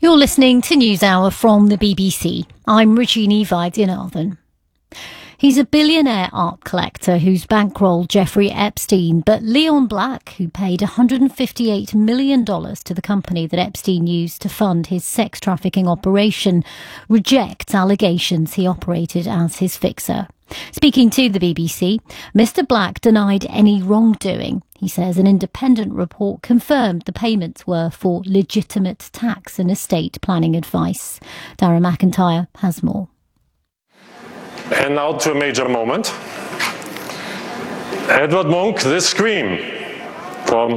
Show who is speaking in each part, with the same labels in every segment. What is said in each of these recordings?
Speaker 1: You're listening to NewsHour from the BBC. I'm Regina Vaidyanathan. He's a billionaire art collector who's bankrolled Jeffrey Epstein, but Leon Black, who paid $158 million to the company that Epstein used to fund his sex trafficking operation, rejects allegations he operated as his fixer. Speaking to the BBC, Mr. Black denied any wrongdoing. He says an independent report confirmed the payments were for legitimate tax and estate planning advice. Dara McIntyre has more.
Speaker 2: And now to a major moment. Edvard Munch, The Scream, from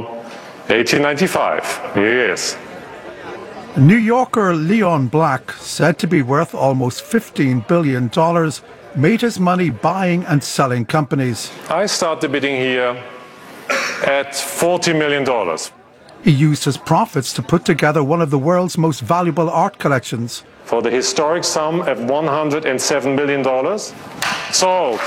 Speaker 2: 1895. Here he is.
Speaker 3: New Yorker Leon Black, said to be worth almost $15 billion, made his money buying and selling companies.
Speaker 2: I started bidding here at $40 million.
Speaker 3: He used his profits to put together one of the world's most valuable art collections.
Speaker 2: For the historic sum of $107 million. Sold.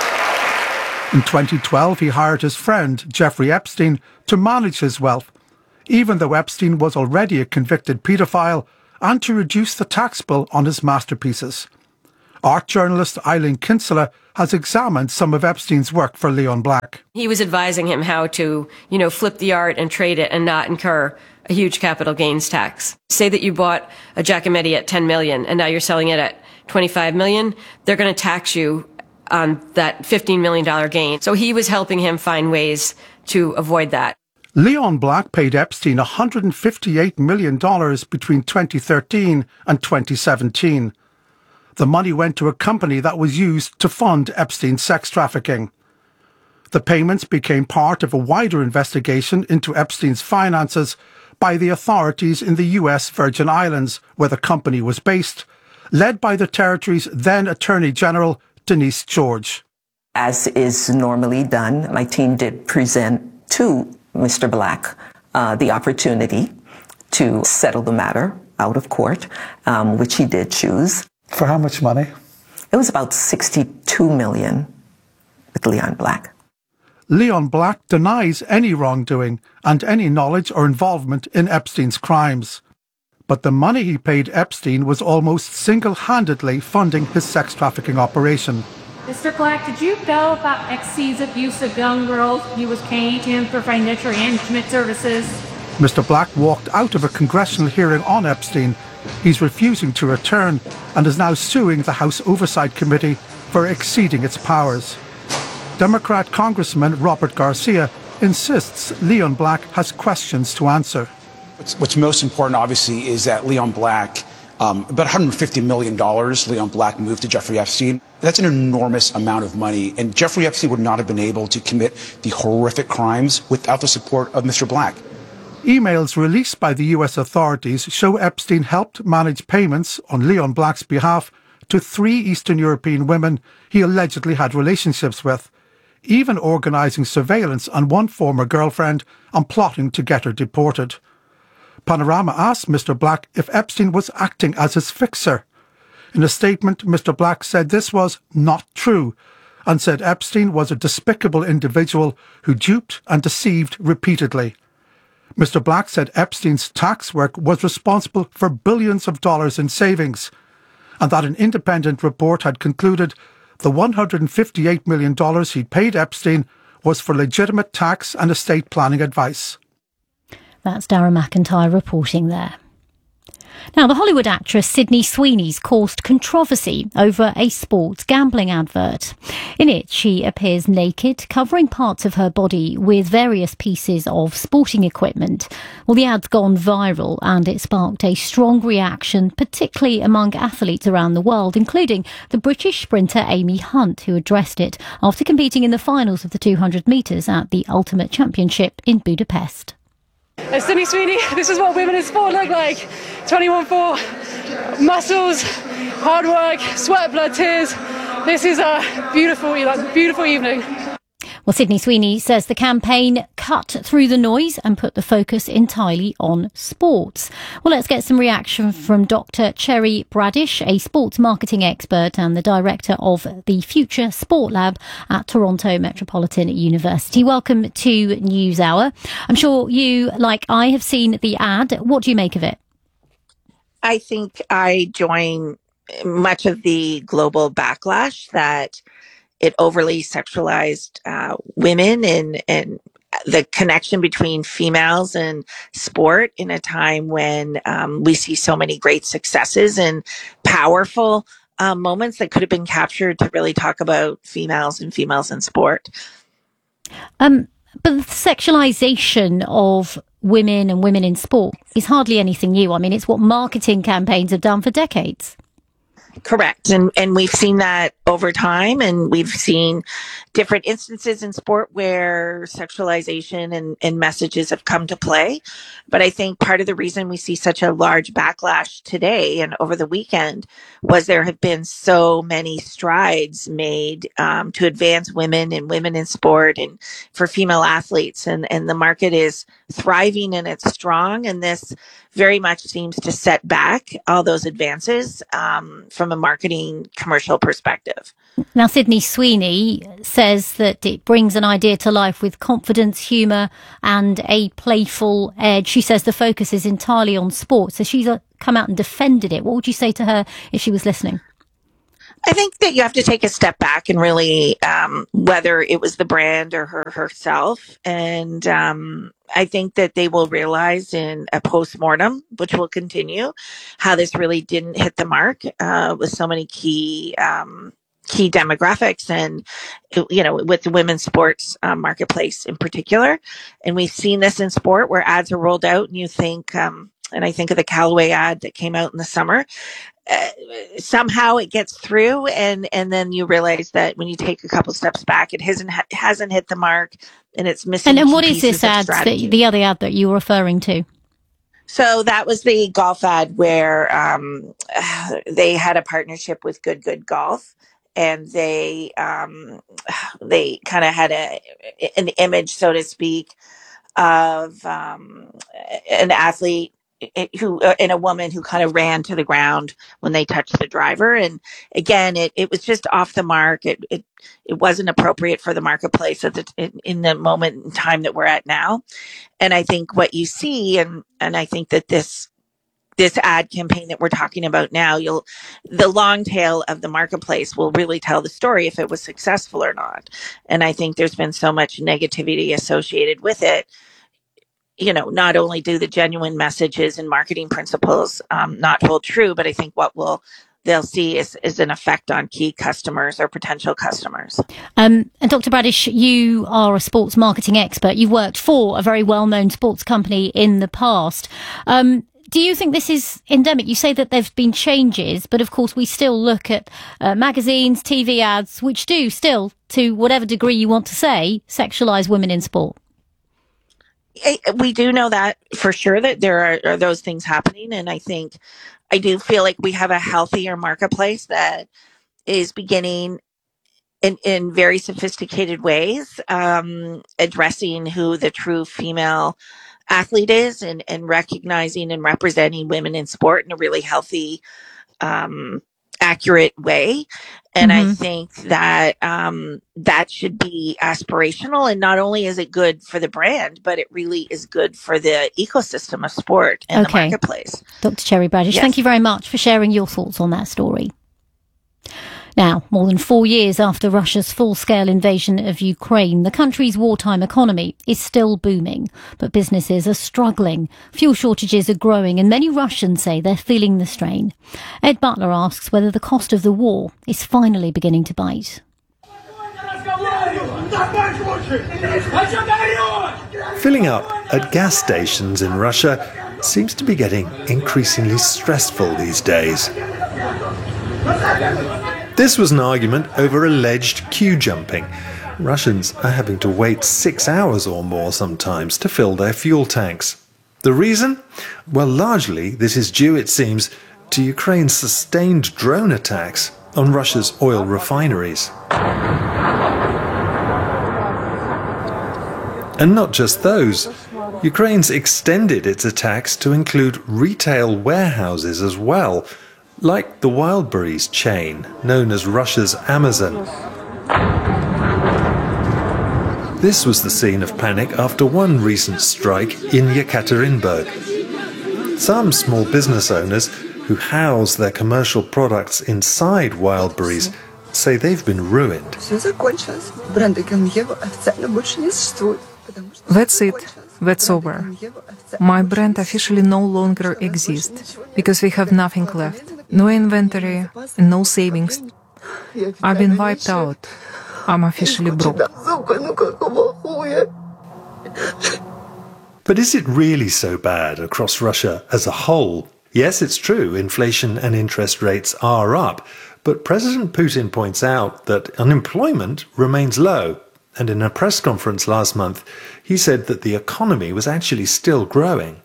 Speaker 3: In 2012, he hired his friend, Jeffrey Epstein, to manage his wealth, even though Epstein was already a convicted paedophile, and to reduce the tax bill on his masterpieces. Art journalist Eileen Kinsella has examined some of Epstein's work for Leon Black.
Speaker 4: He was advising him how to, flip the art and trade it and not incur a huge capital gains tax. Say that you bought a Giacometti at $10 million and now you're selling it at $25 million. They're going to tax you on that $15 million gain. So he was helping him find ways to avoid that.
Speaker 3: Leon Black paid Epstein $158 million between 2013 and 2017. The money went to a company that was used to fund Epstein's sex trafficking. The payments became part of a wider investigation into Epstein's finances by the authorities in the US Virgin Islands, where the company was based, led by the territory's then Attorney General, Denise George.
Speaker 5: As is normally done, my team did present to Mr. Black the opportunity to settle the matter out of court, which he did choose.
Speaker 3: For how much money?
Speaker 5: It was about $62 million with Leon Black.
Speaker 3: Leon Black denies any wrongdoing and any knowledge or involvement in Epstein's crimes. But the money he paid Epstein was almost single-handedly funding his sex trafficking operation.
Speaker 6: Mr. Black, did you know about XC's abuse of young girls he was paying him for financial and intimate services?
Speaker 3: Mr. Black walked out of a congressional hearing on Epstein. He's refusing to return and is now suing the House Oversight Committee for exceeding its powers. Democrat Congressman Robert Garcia insists Leon Black has questions to answer.
Speaker 7: What's most important, obviously, is that Leon Black, about $150 million Leon Black moved to Jeffrey Epstein. That's an enormous amount of money, and Jeffrey Epstein would not have been able to commit the horrific crimes without the support of Mr. Black.
Speaker 3: Emails released by the US authorities show Epstein helped manage payments on Leon Black's behalf to 3 Eastern European women he allegedly had relationships with, even organising surveillance on one former girlfriend and plotting to get her deported. Panorama asked Mr. Black if Epstein was acting as his fixer. In a statement, Mr. Black said this was not true and said Epstein was a despicable individual who duped and deceived repeatedly. Mr. Black said Epstein's tax work was responsible for billions of dollars in savings, and that an independent report had concluded the $158 million he'd paid Epstein was for legitimate tax and estate planning advice.
Speaker 1: That's Dara McIntyre reporting there. Now, the Hollywood actress Sydney Sweeney's caused controversy over a sports gambling advert. In it, she appears naked, covering parts of her body with various pieces of sporting equipment. Well, the ad's gone viral and it sparked a strong reaction, particularly among athletes around the world, including the British sprinter Amy Hunt, who addressed it after competing in the finals of the 200 metres at the Ultimate Championship in Budapest.
Speaker 6: As Sydney Sweeney, this is what women in sport look like. 21-4, muscles, hard work, sweat, blood, tears. This is a beautiful evening.
Speaker 1: Well, Sydney Sweeney says the campaign cut through the noise and put the focus entirely on sports. Well, let's get some reaction from Dr. Cherry Bradish, a sports marketing expert and the director of the Future Sport Lab at Toronto Metropolitan University. Welcome to NewsHour. I'm sure you, like I, have seen the ad. What do you make of it?
Speaker 8: I think I join much of the global backlash that it overly sexualized women and the connection between females and sport in a time when we see so many great successes and powerful moments that could have been captured to really talk about females and females in sport.
Speaker 1: But the sexualization of women and women in sport is hardly anything new. I mean, it's what marketing campaigns have done for decades.
Speaker 8: Correct. And we've seen that over time, and we've seen different instances in sport where sexualization and messages have come to play. But I think part of the reason we see such a large backlash today and over the weekend was there have been so many strides made to advance women and women in sport and for female athletes. And the market is thriving and it's strong. And this very much seems to set back all those advances from a marketing commercial perspective.
Speaker 1: Now, Sydney Sweeney says that it brings an idea to life with confidence, humour and a playful edge. She says the focus is entirely on sport. So she's come out and defended it. What would you say to her if she was listening?
Speaker 8: I think that you have to take a step back and really, whether it was the brand or herself. And I think that they will realize in a postmortem, which will continue, how this really didn't hit the mark with so many key demographics and, with the women's sports marketplace in particular. And we've seen this in sport where ads are rolled out and you think, and I think of the Callaway ad that came out in the summer. Somehow it gets through and then you realize that when you take a couple steps back, it hasn't hit the mark and it's missing. And
Speaker 1: what is this ad, the other ad that you were referring to?
Speaker 8: So that was the golf ad where they had a partnership with Good Golf. And they kind of had an image, so to speak, of an athlete and a woman who kind of ran to the ground when they touched the driver. And again, it was just off the mark. It wasn't appropriate for the marketplace in the moment in time that we're at now. And I think what you see, and I think that this ad campaign that we're talking about now, the long tail of the marketplace will really tell the story if it was successful or not. And I think there's been so much negativity associated with it. Not only do the genuine messages and marketing principles not hold true, but I think what they'll see is an effect on key customers or potential customers.
Speaker 1: And Dr. Bradish, you are a sports marketing expert. You've worked for a very well-known sports company in the past. Do you think this is endemic? You say that there have been changes, but of course we still look at magazines, TV ads, which do still, to whatever degree you want to say, sexualise women in sport.
Speaker 8: We do know that for sure, that there are those things happening. And I do feel like we have a healthier marketplace that is beginning in very sophisticated ways, addressing who the true female athlete is and recognizing and representing women in sport in a really healthy, accurate way. And I think that that should be aspirational. And not only is it good for the brand, but it really is good for the ecosystem of sport and the marketplace.
Speaker 1: Dr. Cherry Bradish, thank you very much for sharing your thoughts on that story. Now, more than 4 years after Russia's full-scale invasion of Ukraine, the country's wartime economy is still booming, but businesses are struggling. Fuel shortages are growing, and many Russians say they're feeling the strain. Ed Butler asks whether the cost of the war is finally beginning to bite.
Speaker 9: Filling up at gas stations in Russia seems to be getting increasingly stressful these days. This was an argument over alleged queue jumping. Russians are having to wait 6 hours or more sometimes to fill their fuel tanks. The reason? Well, largely this is due, it seems, to Ukraine's sustained drone attacks on Russia's oil refineries. And not just those. Ukraine's extended its attacks to include retail warehouses as well, like the Wildberries chain, known as Russia's Amazon. This was the scene of panic after one recent strike in Yekaterinburg. Some small business owners who house their commercial products inside Wildberries, say they've been ruined.
Speaker 10: That's it. That's over. My brand officially no longer exists because we have nothing left. No inventory and no savings. I've been wiped out. I'm officially broke.
Speaker 9: But is it really so bad across Russia as a whole? Yes, it's true, inflation and interest rates are up, but President Putin points out that unemployment remains low. And in a press conference last month, he said that the economy was actually still growing.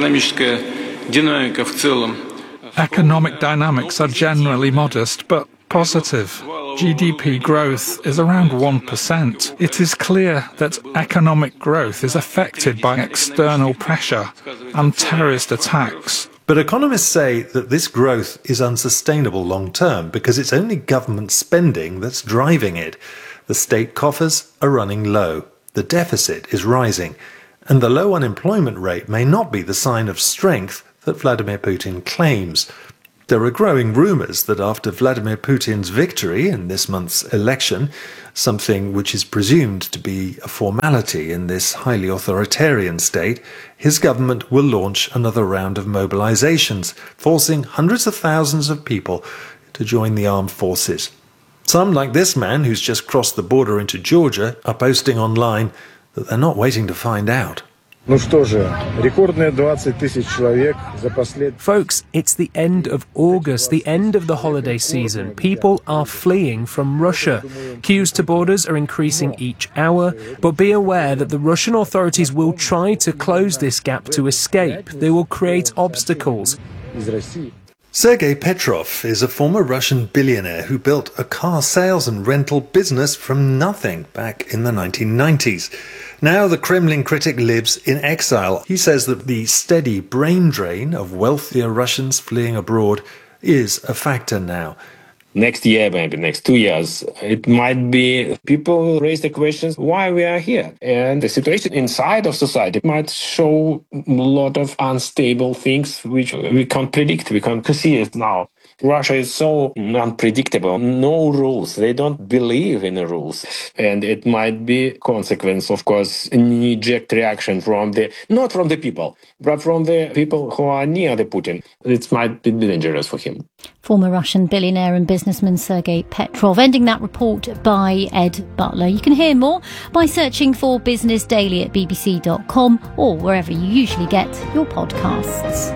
Speaker 11: Economic dynamics are generally modest, but positive. GDP growth is around 1%. It is clear that economic growth is affected by external pressure and terrorist attacks.
Speaker 9: But economists say that this growth is unsustainable long term because it's only government spending that's driving it. The state coffers are running low, the deficit is rising, and the low unemployment rate may not be the sign of strength that Vladimir Putin claims. There are growing rumours that after Vladimir Putin's victory in this month's election, something which is presumed to be a formality in this highly authoritarian state, his government will launch another round of mobilizations, forcing hundreds of thousands of people to join the armed forces. Some, like this man who's just crossed the border into Georgia, are posting online that they're not waiting to find out.
Speaker 12: Folks, it's the end of August, the end of the holiday season. People are fleeing from Russia. Queues to borders are increasing each hour, but be aware that the Russian authorities will try to close this gap to escape. They will create obstacles.
Speaker 9: Sergei Petrov is a former Russian billionaire who built a car sales and rental business from nothing back in the 1990s. Now the Kremlin critic lives in exile. He says that the steady brain drain of wealthier Russians fleeing abroad is a factor now.
Speaker 13: Next year, maybe next 2 years, it might be people raise the questions why we are here. And the situation inside of society might show a lot of unstable things which we can't predict. We can't see it now. Russia is so unpredictable. No rules. They don't believe in the rules. And it might be consequence, of course, a knee-jerk reaction from not from the people, but from the people who are near the Putin. It might be dangerous for him.
Speaker 1: Former Russian billionaire and businessman Sergei Petrov. Ending that report by Ed Butler. You can hear more by searching for Business Daily at bbc.com or wherever you usually get your podcasts.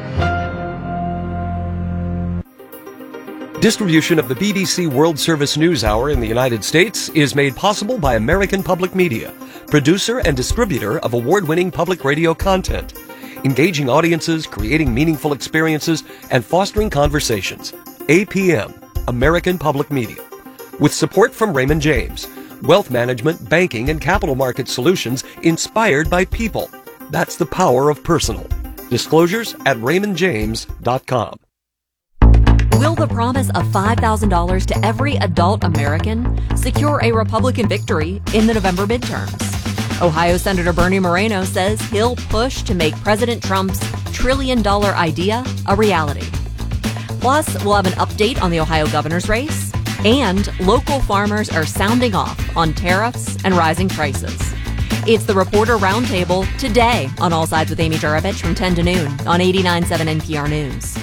Speaker 14: Distribution of the BBC World Service News Hour in the United States is made possible by American Public Media, producer and distributor of award-winning public radio content, engaging audiences, creating meaningful experiences, and fostering conversations. APM, American Public Media. With support from Raymond James, wealth management, banking, and capital market solutions inspired by people. That's the power of personal. Disclosures at raymondjames.com.
Speaker 15: Will the promise of $5,000 to every adult American secure a Republican victory in the November midterms? Ohio Senator Bernie Moreno says he'll push to make President Trump's $1 trillion idea a reality. Plus, we'll have an update on the Ohio governor's race, and local farmers are sounding off on tariffs and rising prices. It's the Reporter Roundtable today on All Sides with Amy Juravich from 10 to noon on 89.7 NPR News.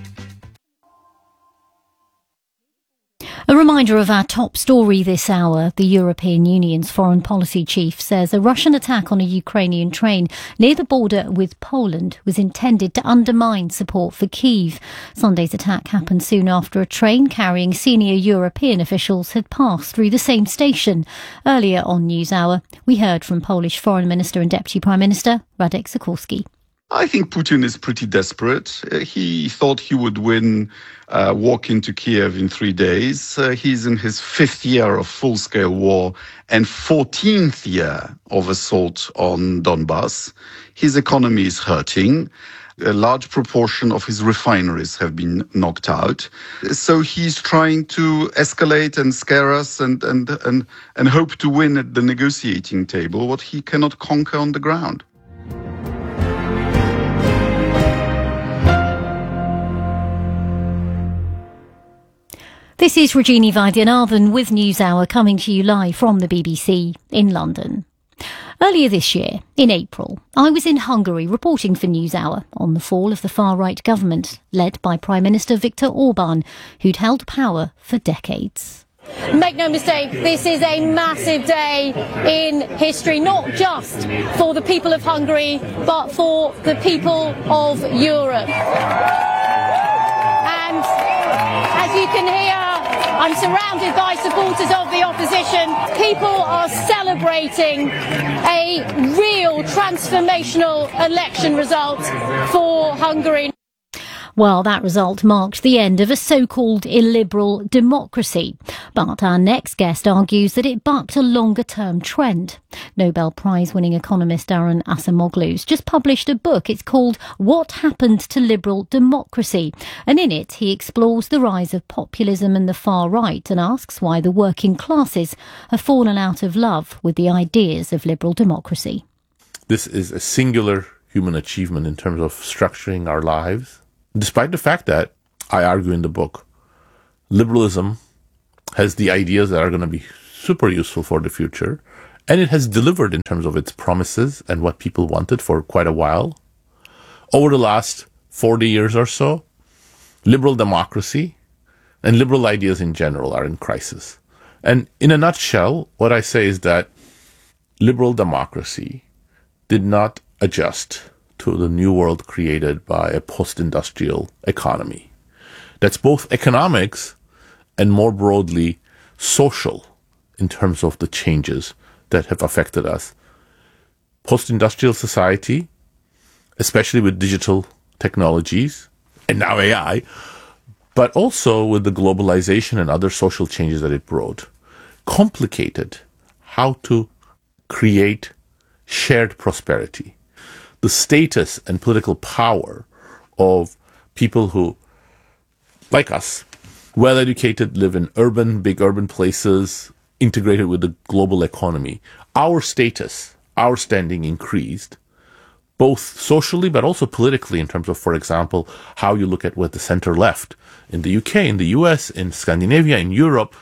Speaker 1: A reminder of our top story this hour. The European Union's foreign policy chief says a Russian attack on a Ukrainian train near the border with Poland was intended to undermine support for Kyiv. Sunday's attack happened soon after a train carrying senior European officials had passed through the same station. Earlier on NewsHour, we heard from Polish Foreign Minister and Deputy Prime Minister Radek Sikorski.
Speaker 16: I think Putin is pretty desperate. He thought he would walk into Kiev in 3 days. He's in his 5th year of full-scale war and 14th year of assault on Donbass. His economy is hurting. A large proportion of his refineries have been knocked out. So he's trying to escalate and scare us and hope to win at the negotiating table what he cannot conquer on the ground.
Speaker 1: This is Regina Vaidyanathan with NewsHour coming to you live from the BBC in London. Earlier this year, in April, I was in Hungary reporting for NewsHour on the fall of the far-right government led by Prime Minister Viktor Orban, who'd held power for decades.
Speaker 17: Make no mistake, this is a massive day in history, not just for the people of Hungary, but for the people of Europe. And as you can hear, I'm surrounded by supporters of the opposition. People are celebrating a real transformational election result for Hungary.
Speaker 1: Well, that result marked the end of a so-called illiberal democracy. But our next guest argues that it bucked a longer-term trend. Nobel Prize-winning economist Daron Acemoglu's just published a book. It's called What Happened to Liberal Democracy? And in it, he explores the rise of populism and the far right and asks why the working classes have fallen out of love with the ideas of liberal democracy.
Speaker 18: This is a singular human achievement in terms of structuring our lives. Despite the fact that, I argue in the book, liberalism has the ideas that are going to be super useful for the future, and it has delivered in terms of its promises and what people wanted for quite a while. Over the last 40 years or so, liberal democracy and liberal ideas in general are in crisis. And in a nutshell, what I say is that liberal democracy did not adjust to the new world created by a post-industrial economy. That's both economics and more broadly social in terms of the changes that have affected us. Post-industrial society, especially with digital technologies and now AI, but also with the globalization and other social changes that it brought, complicated how to create shared prosperity. The status and political power of people who, like us, well-educated, live in big urban places, integrated with the global economy. Our status, our standing increased, both socially but also politically in terms of, for example, how you look at what the center-left in the UK, in the US, in Scandinavia, in Europe.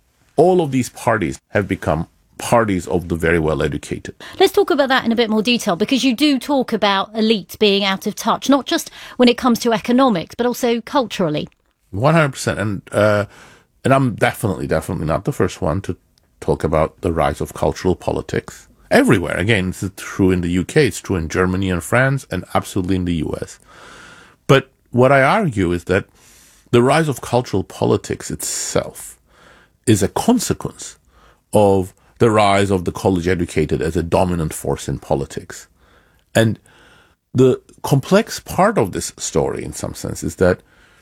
Speaker 18: All of these parties have become parties of the very well-educated.
Speaker 1: Let's talk about that in a bit more detail, because you do talk about elites being out of touch, not just when it comes to economics, but also culturally.
Speaker 18: 100%. And I'm definitely not the first one to talk about the rise of cultural politics everywhere. Again, it's true in the UK, it's true in Germany and France, and absolutely in the US. But what I argue is that the rise of cultural politics itself is a consequence of the rise of the college-educated as a dominant force in politics. And the complex part of this story, in some sense, is that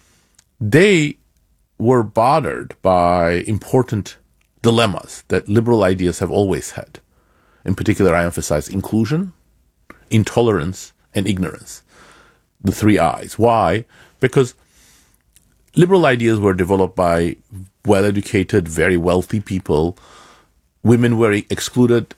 Speaker 18: they were bothered by important dilemmas that liberal ideas have always had. In particular, I emphasize inclusion, intolerance, and ignorance. The three I's. Why? Because liberal ideas were developed by well-educated, very wealthy people. Women were excluded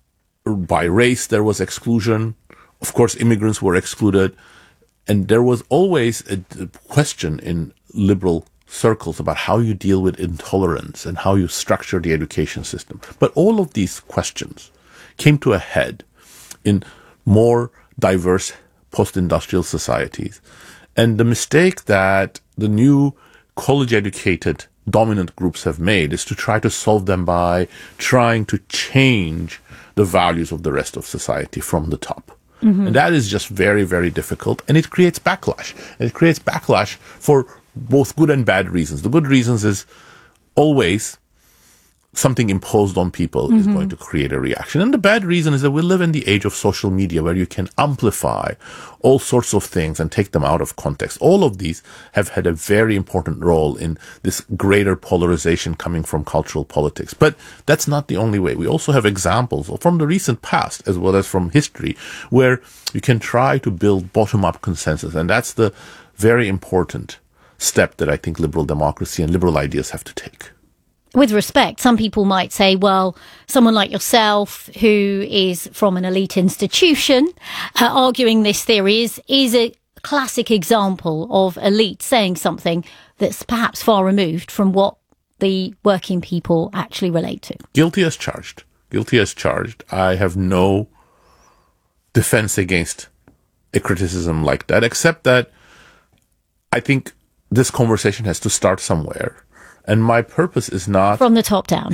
Speaker 18: by race. There was exclusion. Of course, immigrants were excluded. And there was always a question in liberal circles about how you deal with intolerance and how you structure the education system. But all of these questions came to a head in more diverse post-industrial societies. And the mistake that the new college-educated dominant groups have made is to try to solve them by trying to change the values of the rest of society from the top. Mm-hmm. And that is just very, very difficult. And it creates backlash. And it creates backlash for both good and bad reasons. The good reasons is always something imposed on people is going to create a reaction. And the bad reason is that we live in the age of social media where you can amplify all sorts of things and take them out of context. All of these have had a very important role in this greater polarization coming from cultural politics. But that's not the only way. We also have examples from the recent past as well as from history where you can try to build bottom-up consensus. And that's the very important step that I think liberal democracy and liberal ideas have to take.
Speaker 1: With respect, some people might say, well, someone like yourself who is from an elite institution arguing this theory is a classic example of elite saying something that's perhaps far removed from what the working people actually relate to.
Speaker 18: Guilty as charged. Guilty as charged. I have no defense against a criticism like that, except that I think this conversation has to start somewhere. And my purpose is not...
Speaker 1: From the top down.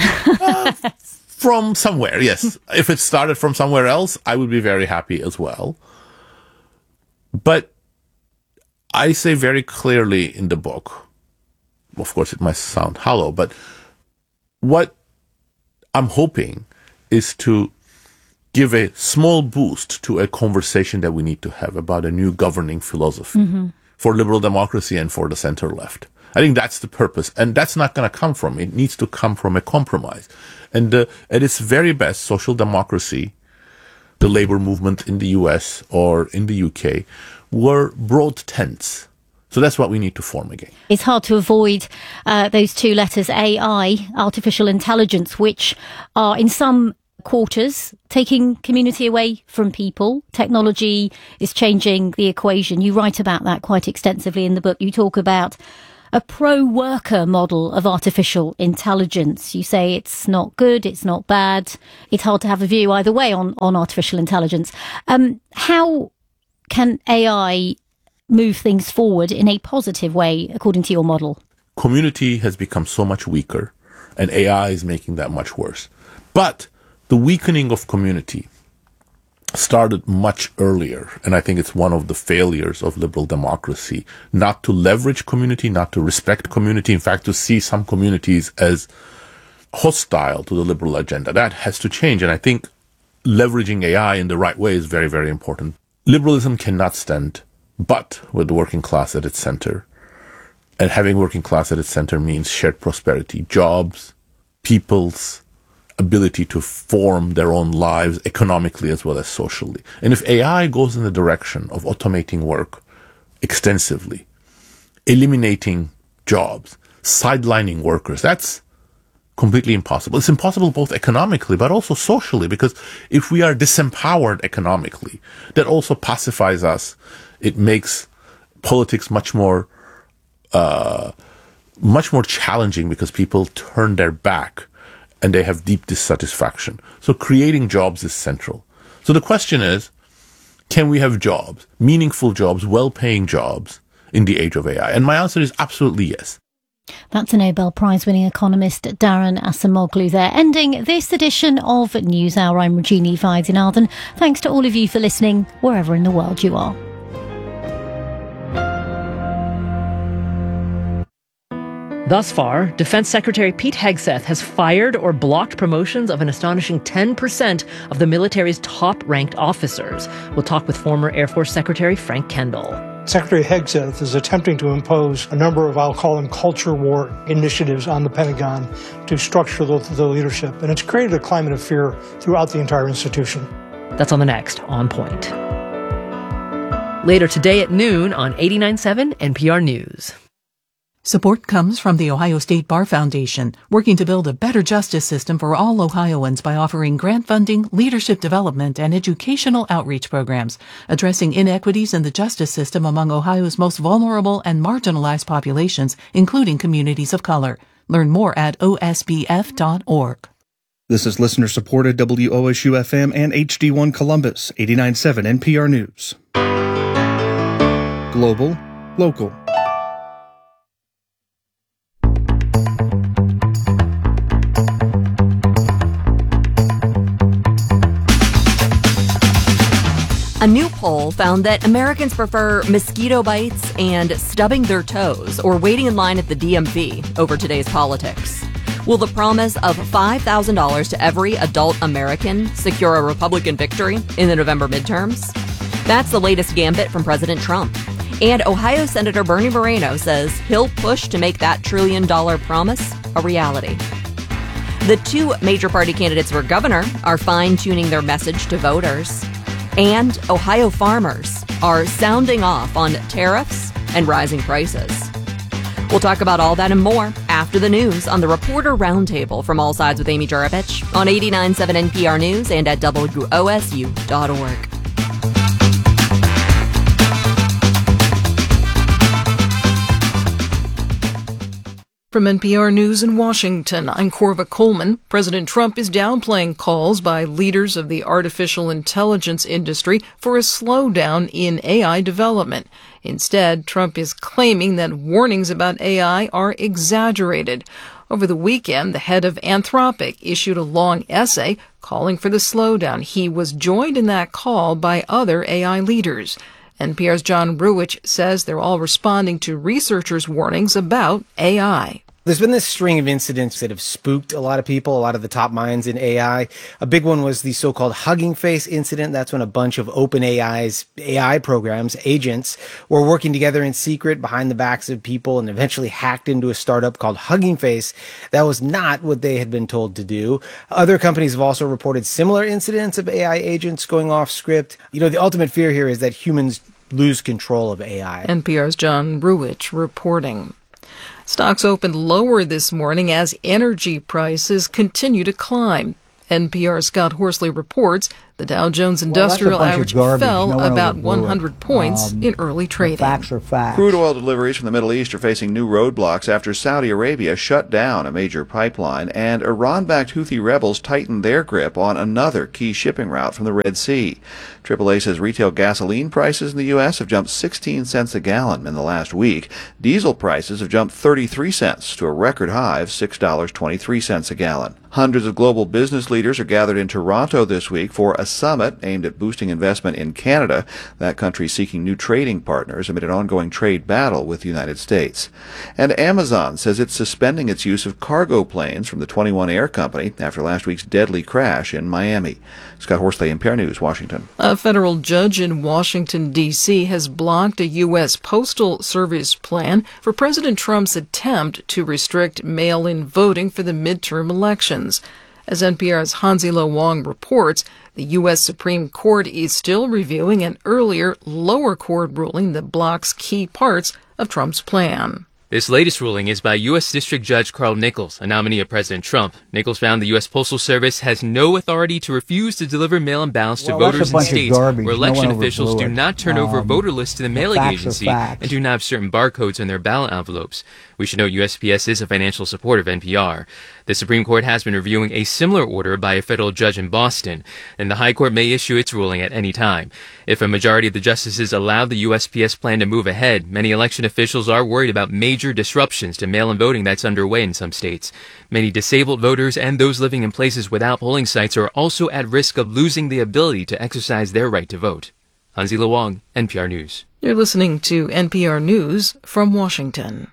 Speaker 18: From somewhere, yes. If it started from somewhere else, I would be very happy as well. But I say very clearly in the book, of course it might sound hollow, but what I'm hoping is to give a small boost to a conversation that we need to have about a new governing philosophy for liberal democracy and for the center left. I think that's the purpose, and that's not going to come from it. It needs to come from a compromise. And at its very best, social democracy, the labor movement in the US or in the UK, were broad tents. So that's what we need to form again.
Speaker 1: It's hard to avoid those two letters, AI, artificial intelligence, which are in some quarters taking community away from people. Technology is changing the equation. You write about that quite extensively in the book. You talk about a pro-worker model of artificial intelligence. You say it's not good, it's not bad. It's hard to have a view either way on artificial intelligence. How can AI move things forward in a positive way, according to your model?
Speaker 18: Community has become so much weaker, and AI is making that much worse. But the weakening of community started much earlier, and I think it's one of the failures of liberal democracy, not to leverage community, not to respect community, in fact, to see some communities as hostile to the liberal agenda. That has to change, and I think leveraging AI in the right way is very, very important. Liberalism cannot stand but with the working class at its center, and having working class at its center means shared prosperity, jobs, people's ability to form their own lives economically as well as socially. And if AI goes in the direction of automating work extensively, eliminating jobs, sidelining workers, that's completely impossible. It's impossible both economically but also socially, because if we are disempowered economically, that also pacifies us. It makes politics much more challenging because people turn their back and they have deep dissatisfaction. So creating jobs is central. So the question is, can we have jobs, meaningful jobs, well-paying jobs in the age of AI? And my answer is absolutely yes.
Speaker 1: That's a Nobel Prize-winning economist, Daron Acemoglu there. Ending this edition of NewsHour, I'm Regina Vaidyanathan. Thanks to all of you for listening, wherever in the world you are.
Speaker 19: Thus far, Defense Secretary Pete Hegseth has fired or blocked promotions of an astonishing 10% of the military's top-ranked officers. We'll talk with former Air Force Secretary Frank Kendall.
Speaker 20: Secretary Hegseth is attempting to impose a number of, I'll call them, culture war initiatives on the Pentagon to structure the leadership. And it's created a climate of fear throughout the entire institution.
Speaker 19: That's on the next On Point. Later today at noon on 89.7 NPR News.
Speaker 21: Support comes from the Ohio State Bar Foundation, working to build a better justice system for all Ohioans by offering grant funding, leadership development, and educational outreach programs, addressing inequities in the justice system among Ohio's most vulnerable and marginalized populations, including communities of color. Learn more at osbf.org.
Speaker 22: This is listener-supported WOSU-FM and HD1 Columbus, 89.7 NPR News. Global, local.
Speaker 15: A new poll found that Americans prefer mosquito bites and stubbing their toes or waiting in line at the DMV over today's politics. Will the promise of $5,000 to every adult American secure a Republican victory in the November midterms? That's the latest gambit from President Trump. And Ohio Senator Bernie Moreno says he'll push to make that $1 trillion promise a reality. The two major party candidates for governor are fine-tuning their message to voters. And Ohio farmers are sounding off on tariffs and rising prices. We'll talk about all that and more after the news on the Reporter Roundtable from All Sides with Amy Juravich on 89.7 NPR News and at WOSU.org.
Speaker 10: From NPR News in Washington, I'm Corva Coleman. President Trump is downplaying calls by leaders of the artificial intelligence industry for a slowdown in AI development. Instead, Trump is claiming that warnings about AI are exaggerated. Over the weekend, the head of Anthropic issued a long essay calling for the slowdown. He was joined in that call by other AI leaders. NPR's John Ruwitch says they're all responding to researchers' warnings about AI.
Speaker 2: There's been this string of incidents that have spooked a lot of people, a lot of the top minds in AI. A big one was the so-called Hugging Face incident. That's when a bunch of OpenAI's AI programs, agents, were working together in secret behind the backs of people and eventually hacked into a startup called Hugging Face. That was not what they had been told to do. Other companies have also reported similar incidents of AI agents going off script. You know, the ultimate fear here is that humans lose control of AI.
Speaker 10: NPR's John Ruwitch reporting. Stocks opened lower this morning as energy prices continue to climb. NPR's Scott Horsley reports the Dow Jones Industrial Average fell about 100 points in early trading.
Speaker 4: Facts are facts. Crude oil deliveries from the Middle East are facing new roadblocks after Saudi Arabia shut down a major pipeline and Iran-backed Houthi rebels tightened their grip on another key shipping route from the Red Sea. AAA says retail gasoline prices in the U.S. have jumped 16 cents a gallon in the last week. Diesel prices have jumped 33 cents to a record high of $6.23 a gallon. Hundreds of global business leaders are gathered in Toronto this week for a summit aimed at boosting investment in Canada, that country seeking new trading partners amid an ongoing trade battle with the United States. And Amazon says it's suspending its use of cargo planes from the 21 Air Company after last week's deadly crash in Miami. Scott Horsley, NPR News, Washington.
Speaker 10: A federal judge in Washington, D.C. has blocked a U.S. Postal Service plan for President Trump's attempt to restrict mail-in voting for the midterm elections. As NPR's Hansilo Wong reports, the U.S. Supreme Court is still reviewing an earlier lower court ruling that blocks key parts of Trump's plan.
Speaker 23: This latest ruling is by U.S. District Judge Carl Nichols, a nominee of President Trump. Nichols found the U.S. Postal Service has no authority to refuse to deliver mail-in ballots to voters in states where election officials do not turn over voter lists to the mailing agency and do not have certain barcodes on their ballot envelopes. We should note USPS is a financial supporter of NPR. The Supreme Court has been reviewing a similar order by a federal judge in Boston, and the High Court may issue its ruling at any time. If a majority of the justices allow the USPS plan to move ahead, many election officials are worried about major disruptions to mail-in voting that's underway in some states. Many disabled voters and those living in places without polling sites are also at risk of losing the ability to exercise their right to vote. Hansilo Wong, NPR News.
Speaker 10: You're listening to NPR News from Washington.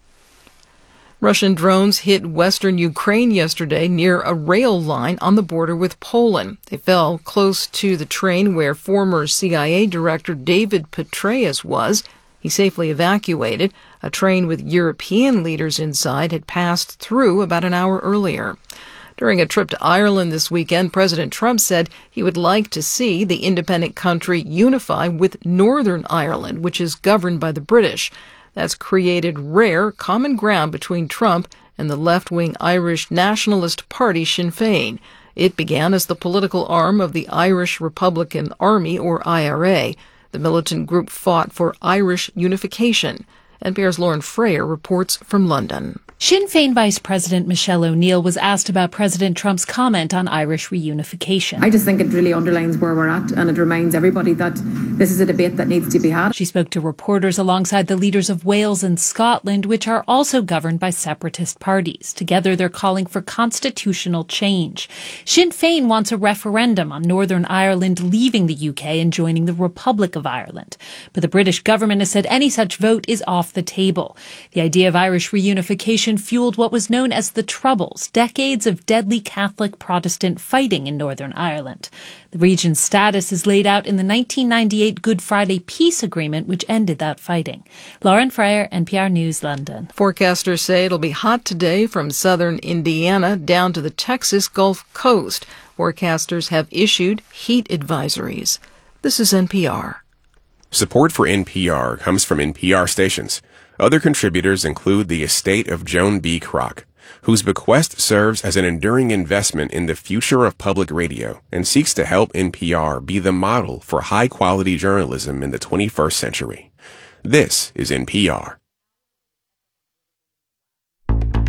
Speaker 10: Russian drones hit western Ukraine yesterday near a rail line on the border with Poland. They fell close to the train where former CIA Director David Petraeus was. He safely evacuated. A train with European leaders inside had passed through about an hour earlier. During a trip to Ireland this weekend, President Trump said he would like to see the independent country unify with Northern Ireland, which is governed by the British. That's created rare common ground between Trump and the left-wing Irish nationalist party Sinn Féin. It began as the political arm of the Irish Republican Army, or IRA. The militant group fought for Irish unification. NPR's Lauren Frayer reports from London.
Speaker 24: Sinn Féin Vice President Michelle O'Neill was asked about President Trump's comment on Irish reunification.
Speaker 25: I just think it really underlines where we're at, and it reminds everybody that this is a debate that needs to be had.
Speaker 24: She spoke to reporters alongside the leaders of Wales and Scotland, which are also governed by separatist parties. Together, they're calling for constitutional change. Sinn Féin wants a referendum on Northern Ireland leaving the UK and joining the Republic of Ireland. But the British government has said any such vote is off the table. The idea of Irish reunification fueled what was known as the Troubles, decades of deadly Catholic Protestant fighting in Northern Ireland. The region's status is laid out in the 1998 Good Friday Peace Agreement, which ended that fighting. Lauren Frayer, NPR News, London.
Speaker 10: Forecasters say it'll be hot today from southern Indiana down to the Texas Gulf Coast. Forecasters have issued heat advisories. This is NPR.
Speaker 26: Support for NPR comes from NPR stations. Other contributors include the estate of Joan B. Kroc, whose bequest serves as an enduring investment in the future of public radio and seeks to help NPR be the model for high-quality journalism in the 21st century. This is NPR.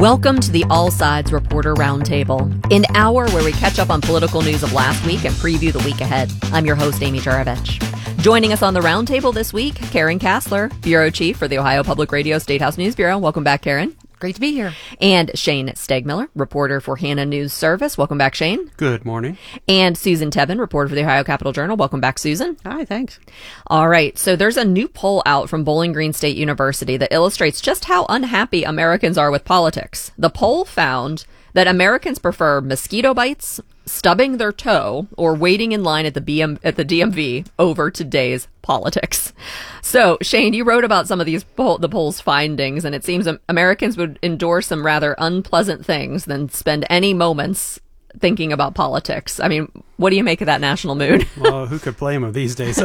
Speaker 15: Welcome to the All Sides Reporter Roundtable, an hour where we catch up on political news of last week and preview the week ahead. I'm your host, Amy Juravich. Joining us on the roundtable this week, Karen Kassler, Bureau Chief for the Ohio Public Radio Statehouse News Bureau. Welcome back, Karen.
Speaker 3: Great to be here.
Speaker 15: And Shane Stegmiller, reporter for Hannah News Service. Welcome back, Shane.
Speaker 5: Good morning.
Speaker 15: And Susan Tebben, reporter for the Ohio Capital Journal. Welcome back, Susan.
Speaker 3: Hi, thanks.
Speaker 15: All right. So there's a new poll out from Bowling Green State University that illustrates just how unhappy Americans are with politics. The poll found that Americans prefer mosquito bites, stubbing their toe, or waiting in line at the DMV over today's politics. So, Shane, you wrote about some of the poll's findings, and it seems Americans would endure some rather unpleasant things than spend any moments thinking about politics. I mean, what do you make of that national mood?
Speaker 5: Well, who could blame them these days?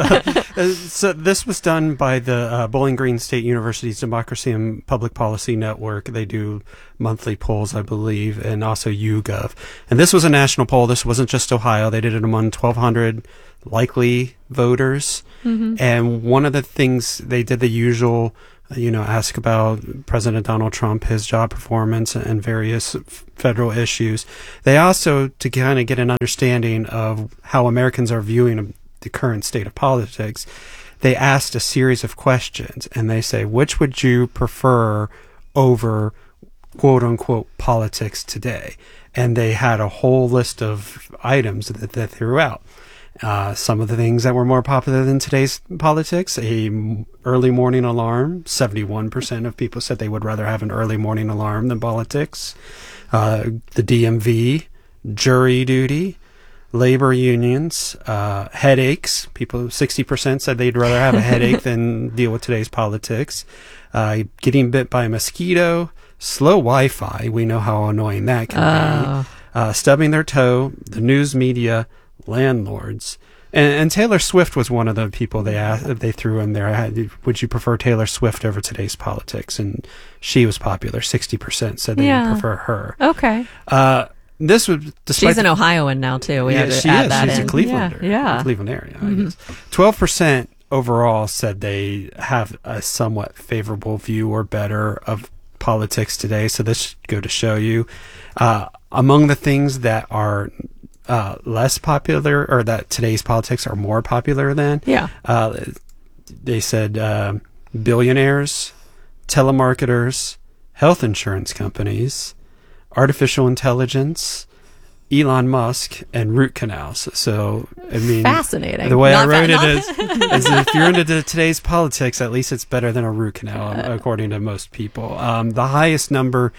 Speaker 5: So this was done by the Bowling Green State University's Democracy and Public Policy Network. They do monthly polls, I believe, and also YouGov. And this was a national poll. This wasn't just Ohio. They did it among 1,200 likely voters. Mm-hmm. And one of the things they did the usual, ask about President Donald Trump, his job performance, and various federal issues. They also, to kind of get an understanding of how Americans are viewing the current state of politics, they asked a series of questions, and they say, which would you prefer over quote-unquote politics today? And they had a whole list of items that they threw out. Some of the things that were more popular than today's politics, a early morning alarm. 71% of people said they would rather have an early morning alarm than politics. The DMV, jury duty, labor unions, headaches. 60% said they'd rather have a headache than deal with today's politics. Getting bit by a mosquito, slow Wi-Fi. We know how annoying that can be. Stubbing their toe, the news media, landlords, and Taylor Swift was one of the people they threw in there. Would you prefer Taylor Swift over today's politics? And she was popular. 60% said they would prefer her.
Speaker 15: Okay.
Speaker 5: This was
Speaker 15: she's an Ohioan now too. We have to add that in.
Speaker 5: She's a Clevelander.
Speaker 15: Yeah.
Speaker 5: Cleveland area. Mm-hmm. I guess 12% overall said they have a somewhat favorable view or better of politics today. So this should go to show you among the things that are less popular, or that today's politics are more popular than. Yeah. They said billionaires, telemarketers, health insurance companies, artificial intelligence, Elon Musk, and root canals. So, I mean,
Speaker 15: fascinating.
Speaker 5: The way I wrote it is if you're into today's politics, at least it's better than a root canal, according to most people. The highest number,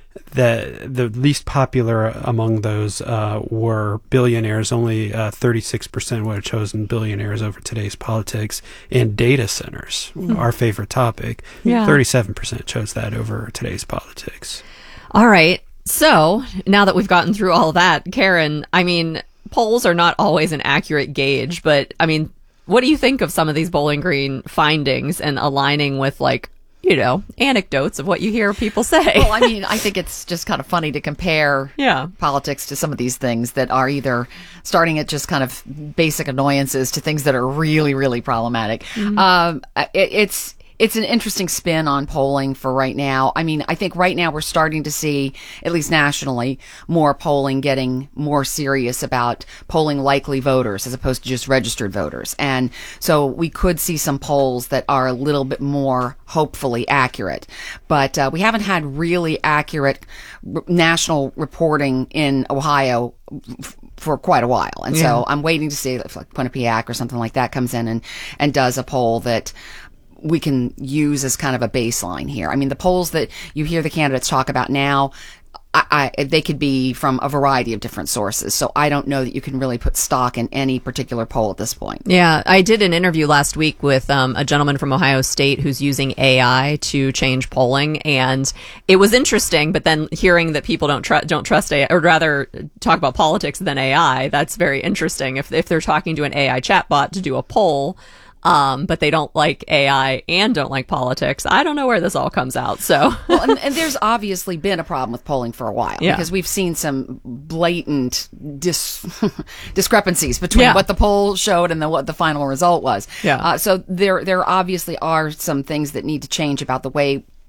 Speaker 5: the least popular among those were billionaires. Only 36% would have chosen billionaires over today's politics. And data centers, our favorite topic, 37% chose that over today's politics.
Speaker 15: All right. So now that we've gotten through all that, Karen, I mean, polls are not always an accurate gauge, but I mean, what do you think of some of these Bowling Green findings and aligning with, like, anecdotes of what you hear people say?
Speaker 3: Well, I mean, I think it's just kind of funny to compare politics to some of these things that are either starting at just kind of basic annoyances to things that are really, really problematic. Mm-hmm. It's an interesting spin on polling for right now. I mean, I think right now we're starting to see, at least nationally, more polling getting more serious about polling likely voters as opposed to just registered voters. And so we could see some polls that are a little bit more hopefully accurate. But we haven't had really accurate national reporting in Ohio for quite a while. And so I'm waiting to see if like Quinnipiac or something like that comes in and does a poll that we can use as kind of a baseline here. I mean, the polls that you hear the candidates talk about now, they could be from a variety of different sources. So I don't know that you can really put stock in any particular poll at this point.
Speaker 15: Yeah, I did an interview last week with a gentleman from Ohio State who's using AI to change polling, and it was interesting. But then hearing that people don't trust AI, or rather talk about politics than AI, that's very interesting. If they're talking to an AI chatbot to do a poll, but they don't like AI and don't like politics, I don't know where this all comes out. So,
Speaker 3: well, and there's obviously been a problem with polling for a while because we've seen some blatant discrepancies between what the poll showed and what the final result was. So there obviously are some things that need to change about the way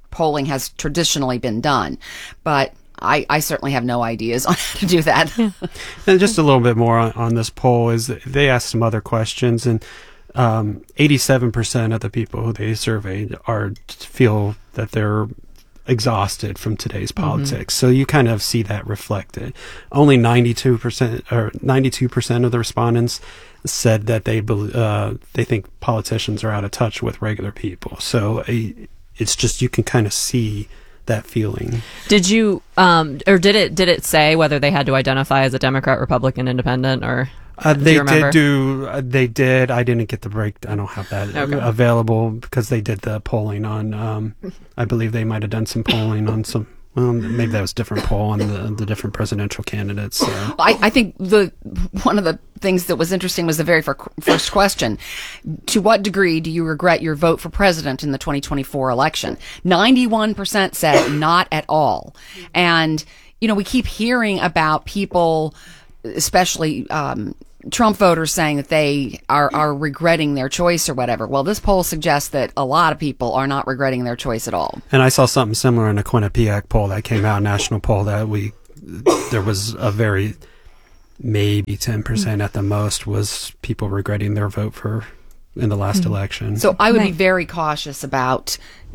Speaker 3: polling has traditionally been done. But I certainly have no ideas on how to do that.
Speaker 5: Yeah. And just a little bit more on this poll is they asked some other questions, and 87% of the people who they surveyed feel that they're exhausted from today's politics. So you kind of see that reflected. Only 92% of the respondents said that they think politicians are out of touch with regular people. So it's just, you can kind of see that feeling.
Speaker 6: Did you or did it say whether they had to identify as a Democrat, Republican, Independent, or
Speaker 5: they did. I didn't get the break. I don't have that available because they did the polling on. I believe they might have done some polling on some. Well, maybe that was a different poll on the different presidential candidates. So.
Speaker 3: I think one of the things that was interesting was the very first question. To what degree do you regret your vote for president in the 2024 election? 91% said not at all. And, we keep hearing about people, especially Trump voters, saying that they are regretting their choice or whatever. Well, this poll suggests that a lot of people are not regretting their choice at all.
Speaker 5: And I saw something similar in the Quinnipiac poll that came out, national poll, that there was a very, maybe 10% at the most, was people regretting their vote in the last election.
Speaker 3: So I would be very cautious about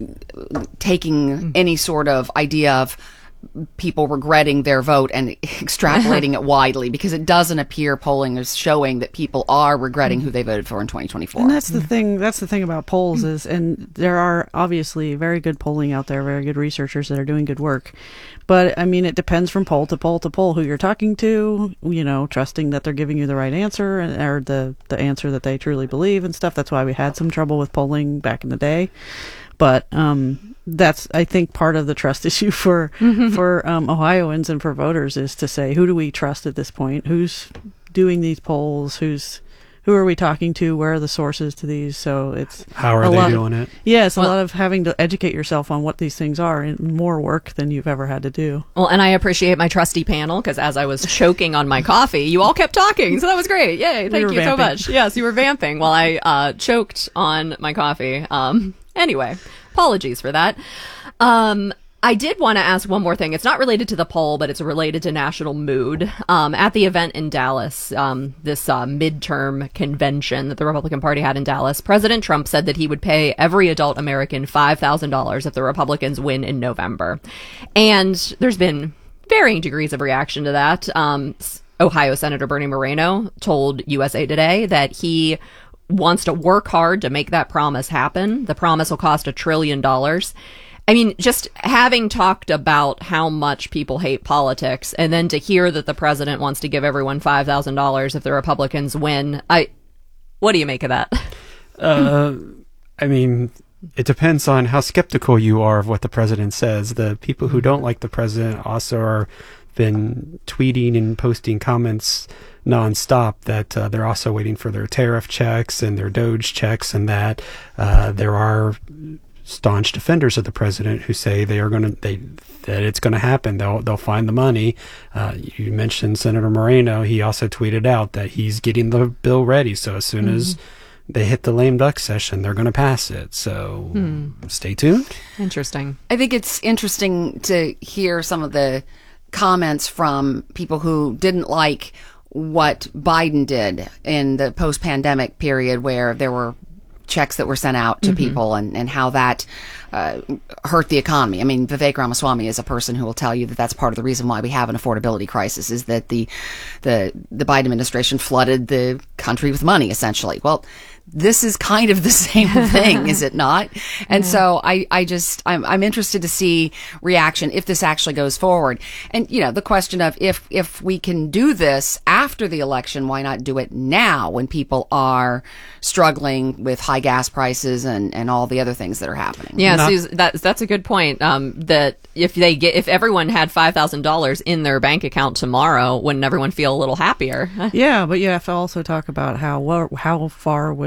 Speaker 3: taking any sort of idea of people regretting their vote and extrapolating it widely, because it doesn't appear polling is showing that people are regretting who they voted for in 2024.
Speaker 7: And that's the thing about polls is, and there are obviously very good polling out there, very good researchers that are doing good work. But I mean, it depends from poll to poll to poll who you're talking to, trusting that they're giving you the right answer or the answer that they truly believe and stuff. That's why we had some trouble with polling back in the day. But that's, I think, part of the trust issue for Ohioans and for voters, is to say, who do we trust at this point? Who's doing these polls? Who are we talking to? Where are the sources to these? So it's
Speaker 5: how are they doing it?
Speaker 7: Yeah, it's a lot of having to educate yourself on what these things are, and more work than you've ever had to do.
Speaker 6: Well, and I appreciate my trusty panel, because as I was choking on my coffee, you all kept talking, so that was great. Yay! Thank you so much. Yes, you were vamping while I choked on my coffee. Anyway, apologies for that. I did want to ask one more thing. It's not related to the poll, but it's related to national mood. At the event in Dallas, this midterm convention that the Republican Party had in Dallas, President Trump said that he would pay every adult American $5,000 if the Republicans win in November. And there's been varying degrees of reaction to that. Ohio Senator Bernie Moreno told USA Today that he wants to work hard to make that promise happen. The promise will cost $1 trillion. I mean, just having talked about how much people hate politics, and then to hear that the president wants to give everyone $5,000 if the Republicans win, what do you make of that?
Speaker 5: I mean, it depends on how skeptical you are of what the president says. The people who don't like the president also are been tweeting and posting comments nonstop that they're also waiting for their tariff checks and their Doge checks, and that there are staunch defenders of the president who say that it's going to happen. They'll find the money. You mentioned Senator Moreno. He also tweeted out that he's getting the bill ready. So as soon as they hit the lame duck session, they're going to pass it. So stay tuned.
Speaker 6: Interesting.
Speaker 3: I think it's interesting to hear some of the comments from people who didn't like what Biden did in the post-pandemic period, where there were checks that were sent out to people and how that hurt the economy. I mean, Vivek Ramaswamy is a person who will tell you that that's part of the reason why we have an affordability crisis, is that the Biden administration flooded the country with money, essentially. Well, this is kind of the same thing, is it not? And so I'm interested to see reaction if this actually goes forward. And, the question of if we can do this after the election, why not do it now when people are struggling with high gas prices and all the other things that are happening?
Speaker 6: Yeah, that's a good point. That if everyone had $5,000 in their bank account tomorrow, wouldn't everyone feel a little happier?
Speaker 7: Yeah, but you have to also talk about how far would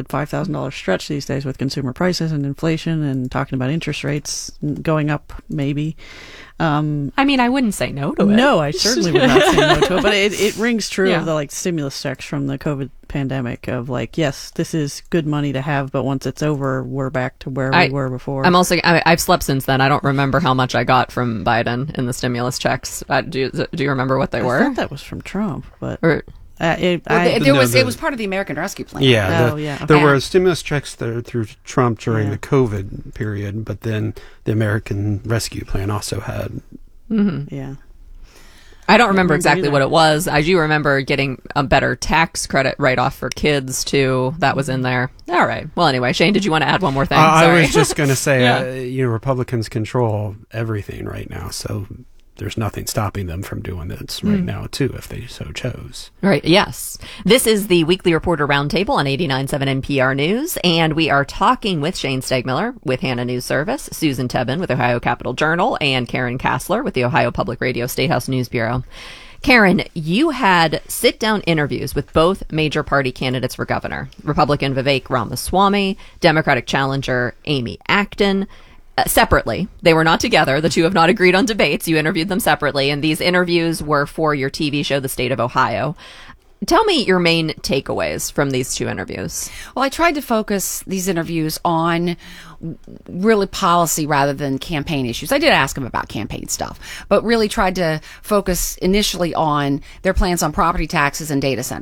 Speaker 7: $5,000 stretch these days with consumer prices and inflation and talking about interest rates going up, maybe.
Speaker 6: I mean, I wouldn't say no to it.
Speaker 7: No, I certainly would not say no to it. But it rings true of the like stimulus checks from the COVID pandemic of like, yes, this is good money to have, but once it's over, we're back to where we were before.
Speaker 6: I've slept since then. I don't remember how much I got from Biden in the stimulus checks. Do you remember what they were?
Speaker 7: I thought that was from Trump, but.
Speaker 8: It was part of the American Rescue Plan.
Speaker 5: Yeah, there were stimulus checks through Trump during the COVID period, but then the American Rescue Plan also had.
Speaker 6: Mm-hmm.
Speaker 7: Yeah.
Speaker 6: I don't remember exactly what it was. I do remember getting a better tax credit write-off for kids, too. That was in there. All right. Well, anyway, Shane, did you want to add one more thing?
Speaker 5: I was just going to say, Republicans control everything right now, so there's nothing stopping them from doing this right now, too, if they so chose.
Speaker 6: Right, yes. This is the Weekly Reporter Roundtable on 89.7 NPR News, and we are talking with Shane Stegmiller with Hannah News Service, Susan Tebben with Ohio Capital Journal, and Karen Kassler with the Ohio Public Radio Statehouse News Bureau. Karen, you had sit-down interviews with both major party candidates for governor, Republican Vivek Ramaswamy, Democratic challenger Amy Acton, separately. They were not together. The two have not agreed on debates. You interviewed them separately, and these interviews were for your TV show, The State of Ohio. Tell me your main takeaways from these two interviews.
Speaker 8: Well, I tried to focus these interviews on really policy rather than campaign issues. I did ask them about campaign stuff, but really tried to focus initially on their plans on property taxes and data centers.